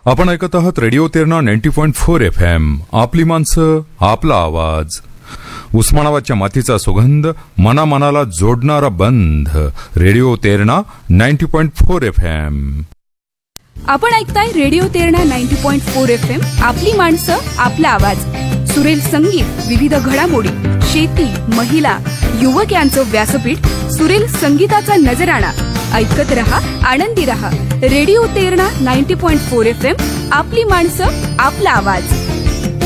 आपण ऐकत आहात रेडिओ तेरणा 90.4 FM. आपली माणसं, आपला आवाज. उस्मानाबादच्या मातीचा सुगंध, मनाला जोडणारा बंध. Radio Terna 90.4 FM. आपण ऐकताय रेडिओ तेरणा 90.4 FM. आपली माणसं, आपला आवाज. सुरेल संगीत, विविध घडामोडी, शेती, महिला, युवक यांचं व्यासपीठ. सुरेल संगीताचा नजराणा. ऐकत रहा, आनंदी रहा. Radio Terna 90.4 FM. आपली माणसं, आपला आवाज.